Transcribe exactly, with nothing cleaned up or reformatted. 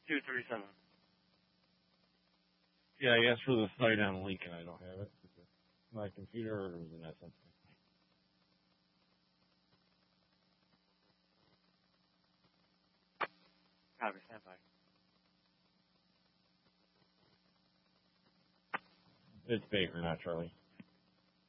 two three seven. Yeah, I asked for the site on link and I don't have it. My computer or was it not something? Copy, stand by. It's Baker, not Charlie.